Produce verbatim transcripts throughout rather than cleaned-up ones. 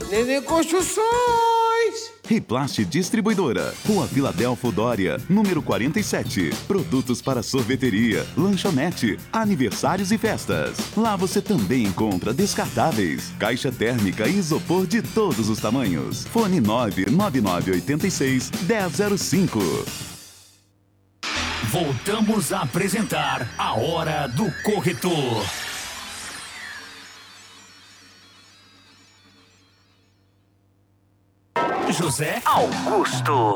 Nenê Construções. Riplast Distribuidora, Rua Vila Delfo Dória, número quarenta e sete. Produtos para sorveteria, lanchonete, aniversários e festas. Lá você também encontra descartáveis, caixa térmica e isopor de todos os tamanhos. Fone nove nove nove oito seis, um zero zero cinco. Voltamos a apresentar a Hora do Corretor. José Augusto.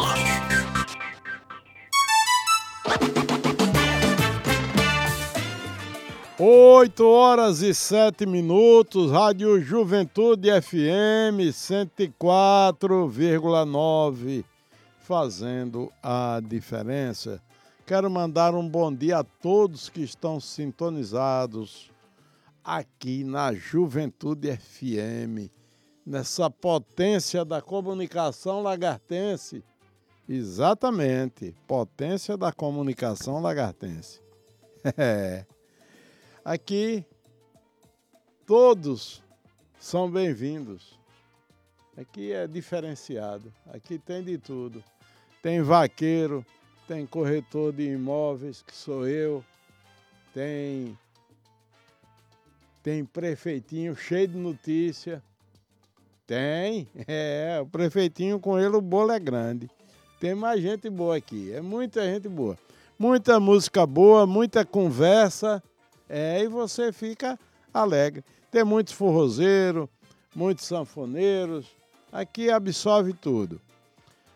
Oito horas e sete minutos, Rádio Juventude F M cento e quatro vírgula nove, fazendo a diferença. Quero mandar um bom dia a todos que estão sintonizados aqui na Juventude F M, nessa potência da comunicação lagartense. Exatamente, potência da comunicação lagartense. É. Aqui, todos são bem-vindos. Aqui é diferenciado. Aqui tem de tudo. Tem vaqueiro, tem corretor de imóveis, que sou eu. Tem, tem prefeitinho cheio de notícia. Tem, é, o prefeitinho com ele o bolo é grande. Tem mais gente boa aqui, é muita gente boa. Muita música boa, muita conversa. É, e você fica alegre. Tem muitos forrozeiros, muitos sanfoneiros. Aqui absorve tudo.